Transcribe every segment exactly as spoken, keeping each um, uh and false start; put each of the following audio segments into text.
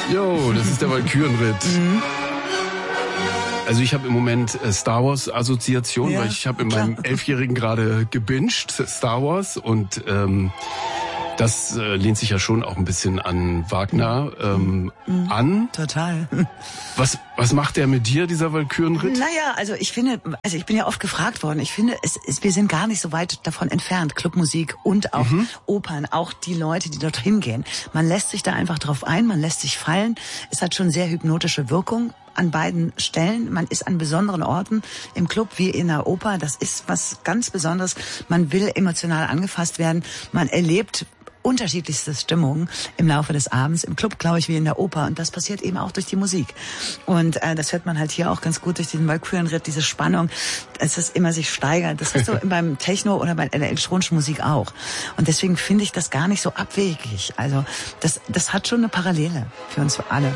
Jo, das ist der Walkürenritt. Mhm. Also ich habe im Moment Star Wars Assoziation, ja, weil ich habe in meinem Elfjährigen gerade gebinged Star Wars und ähm, das äh, lehnt sich ja schon auch ein bisschen an Wagner ähm, mhm. an. Total. Was was macht der mit dir, dieser Walkürenritt? Naja, also ich finde, also ich bin ja oft gefragt worden, ich finde, es ist, wir sind gar nicht so weit davon entfernt, Clubmusik und auch mhm. Opern, auch die Leute, die dorthin gehen. Man lässt sich da einfach drauf ein, man lässt sich fallen. Es hat schon sehr hypnotische Wirkung an beiden Stellen. Man ist an besonderen Orten im Club wie in der Oper. Das ist was ganz Besonderes. Man will emotional angefasst werden. Man erlebt unterschiedlichste Stimmungen im Laufe des Abends. Im Club, glaube ich, wie in der Oper. Und das passiert eben auch durch die Musik. Und äh, das hört man halt hier auch ganz gut durch den Walkürenritt, diese Spannung, dass es immer sich steigert. Das hast du beim Techno oder bei der elektronischen Musik auch. Und deswegen finde ich das gar nicht so abwegig. Also das, das hat schon eine Parallele für uns alle.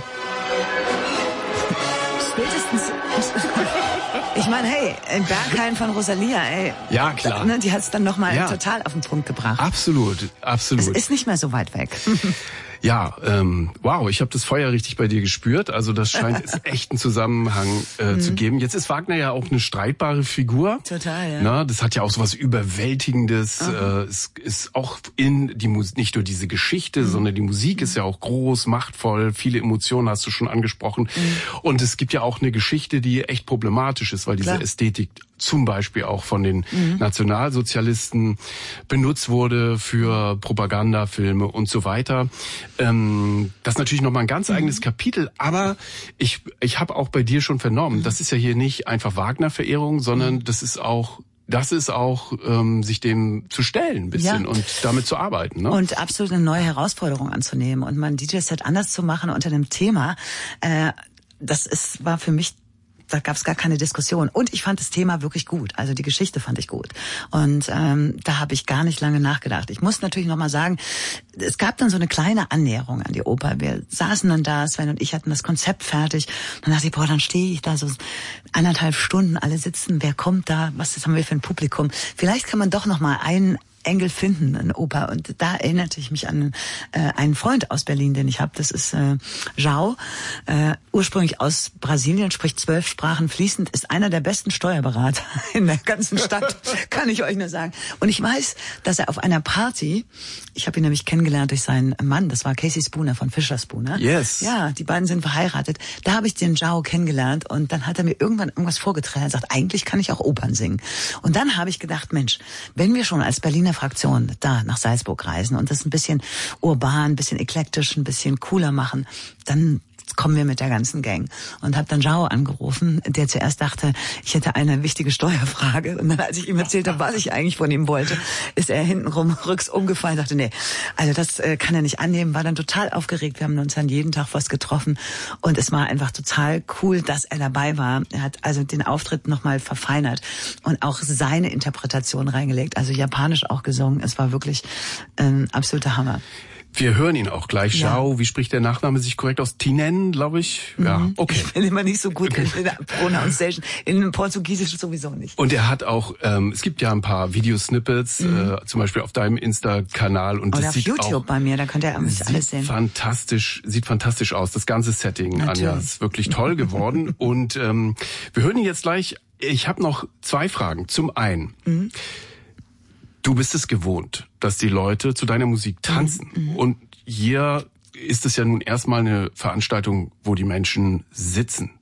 Spätestens... Ich meine, hey, Berghain von Rosalia, ey. Ja, klar. Ne, die hat es dann nochmal ja. total auf den Punkt gebracht. Absolut, absolut. Es ist nicht mehr so weit weg. Ja, ähm, wow, ich habe das Feuer richtig bei dir gespürt. Also das scheint es echt einen Zusammenhang äh, mhm. zu geben. Jetzt ist Wagner ja auch eine streitbare Figur. Total, ja. Na, das hat ja auch so was Überwältigendes. Mhm. Äh, es ist auch in die Musik, nicht nur diese Geschichte, mhm. sondern die Musik mhm. ist ja auch groß, machtvoll. Viele Emotionen hast du schon angesprochen. Mhm. Und es gibt ja auch eine Geschichte, die echt problematisch ist, weil diese Klar. Ästhetik zum Beispiel auch von den mhm. Nationalsozialisten benutzt wurde für Propagandafilme und so weiter. Ähm, das ist natürlich nochmal ein ganz mhm. eigenes Kapitel, aber ich ich habe auch bei dir schon vernommen, mhm. das ist ja hier nicht einfach Wagner-Verehrung, sondern mhm. das ist auch Das ist auch, ähm, sich dem zu stellen ein bisschen ja. und damit zu arbeiten. Ne? Und absolut eine neue Herausforderung anzunehmen und mein D J-Set anders zu machen unter dem Thema. Äh, das ist war für mich Da gab es gar keine Diskussion. Und ich fand das Thema wirklich gut. Also die Geschichte fand ich gut. Und ähm, da habe ich gar nicht lange nachgedacht. Ich muss natürlich noch mal sagen, es gab dann so eine kleine Annäherung an die Oper. Wir saßen dann da, Sven und ich hatten das Konzept fertig. Dann dachte ich, boah, dann stehe ich da so anderthalb Stunden, alle sitzen. Wer kommt da? Was haben wir für ein Publikum? Vielleicht kann man doch noch mal einen Engel finden in Oper. Und da erinnerte ich mich an äh, einen Freund aus Berlin, den ich habe. Das ist äh, João, äh, ursprünglich aus Brasilien, spricht zwölf Sprachen fließend, ist einer der besten Steuerberater in der ganzen Stadt, kann ich euch nur sagen. Und ich weiß, dass er auf einer Party, ich habe ihn nämlich kennengelernt durch seinen Mann, das war Casey Spooner von Fischer Spooner. Yes. Ja, die beiden sind verheiratet. Da habe ich den João kennengelernt und dann hat er mir irgendwann irgendwas vorgetragen. Er sagt, eigentlich kann ich auch Opern singen. Und dann habe ich gedacht, Mensch, wenn wir schon als Berliner Fraktion da nach Salzburg reisen und das ein bisschen urban, ein bisschen eklektisch, ein bisschen cooler machen, dann kommen wir mit der ganzen Gang. Und habe dann João angerufen, der zuerst dachte, ich hätte eine wichtige Steuerfrage. Und dann, als ich ihm erzählt habe, was ich eigentlich von ihm wollte, ist er hintenrum rücks umgefallen, dachte, nee, also das äh, kann er nicht annehmen, war dann total aufgeregt. Wir haben uns dann jeden Tag fast getroffen und es war einfach total cool, dass er dabei war. Er hat also den Auftritt nochmal verfeinert und auch seine Interpretation reingelegt, also japanisch auch gesungen. Es war wirklich ein äh, absoluter Hammer. Wir hören ihn auch gleich. Ja. João, wie spricht der Nachname sich korrekt aus? Tinen, glaube ich. Mhm. Ja, okay. Ich bin immer nicht so gut in der Pronunciation. In Portugiesisch sowieso nicht. Und er hat auch, ähm, es gibt ja ein paar Videosnippets, mhm. äh, zum Beispiel auf deinem Insta-Kanal. Und Oder das auf sieht YouTube auch, bei mir, da könnt ihr alles sehen. Fantastisch, sieht fantastisch aus. Das ganze Setting, Natürlich. Anja, ist wirklich toll geworden. Und ähm, wir hören ihn jetzt gleich. Ich habe noch zwei Fragen. Zum einen, mhm. du bist es gewohnt, dass die Leute zu deiner Musik tanzen. Mhm. Und hier ist es ja nun erstmal eine Veranstaltung, wo die Menschen sitzen.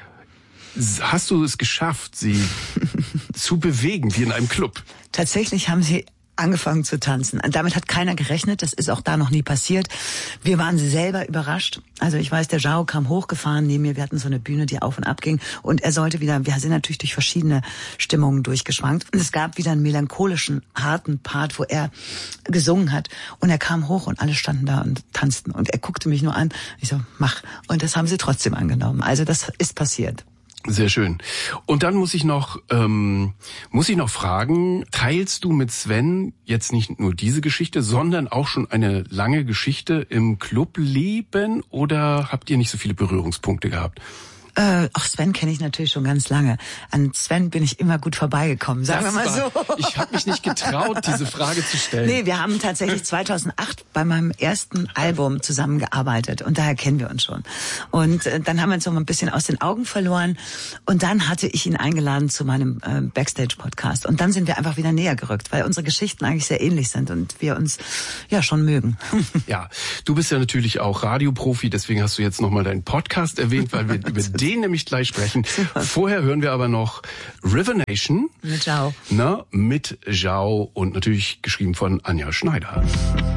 Hast du es geschafft, sie zu bewegen, wie in einem Club? Tatsächlich haben sie angefangen zu tanzen. Damit hat keiner gerechnet, das ist auch da noch nie passiert. Wir waren selber überrascht. Also ich weiß, der João kam hochgefahren neben mir, wir hatten so eine Bühne, die auf und ab ging und er sollte wieder, wir sind natürlich durch verschiedene Stimmungen durchgeschwankt und es gab wieder einen melancholischen, harten Part, wo er gesungen hat und er kam hoch und alle standen da und tanzten und er guckte mich nur an. Ich so, mach. Und das haben sie trotzdem angenommen. Also das ist passiert. Sehr schön. Und dann muss ich noch ähm, muss ich noch fragen, teilst du mit Sven jetzt nicht nur diese Geschichte, sondern auch schon eine lange Geschichte im Clubleben oder habt ihr nicht so viele Berührungspunkte gehabt? Äh, ach, Sven kenne ich natürlich schon ganz lange. An Sven bin ich immer gut vorbeigekommen, sagen das wir mal war, so. Ich habe mich nicht getraut, diese Frage zu stellen. Nee, wir haben tatsächlich zweitausendacht bei meinem ersten Album zusammengearbeitet und daher kennen wir uns schon. Und äh, dann haben wir uns so ein bisschen aus den Augen verloren und dann hatte ich ihn eingeladen zu meinem äh, Backstage-Podcast und dann sind wir einfach wieder näher gerückt, weil unsere Geschichten eigentlich sehr ähnlich sind und wir uns ja schon mögen. Ja, du bist ja natürlich auch Radioprofi, deswegen hast du jetzt nochmal deinen Podcast erwähnt, weil wir über den nämlich gleich sprechen. Vorher hören wir aber noch River Nation. Mit Zhao. Na, mit Zhao und natürlich geschrieben von Anja Schneider.